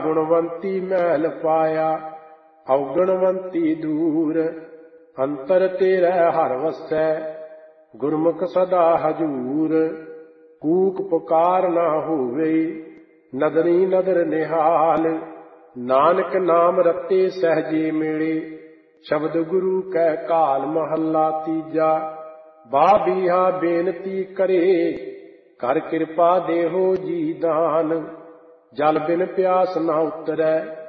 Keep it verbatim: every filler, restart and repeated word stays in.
ਗੁਣਵੰਤੀ ਮੈਲ ਪਾਇਆ, ਔਗਣਵੰਤੀ ਦੂਰ। ਅੰਤਰ ਤੇਰੇ ਹਰ ਵਸੈ, ਗੁਰਮੁਖ ਸਦਾ ਹਜੂਰ। ਕੂਕ ਪੁਕਾਰ ਨਾ ਹੋਵੇ, ਨਦਰੀ ਨਦਰ ਨਿਹਾਲ। ਨਾਨਕ ਨਾਮ ਰਤੇ ਸਹਿਜੇ ਮਿਲੇ, ਸ਼ਬਦ ਗੁਰੂ ਕੈ ਕਾਲ। ਮਹੱਲਾ ਤੀਜਾ। ਬਾਬੀਹਾ ਬੇਨਤੀ ਕਰੇ, ਕਰ ਕਿਰਪਾ ਦੇਹੋ ਜੀ ਦਾਨ। ਜਲ ਬਿਨ ਪਿਆਸ ਨਾ ਉਤਰੈ,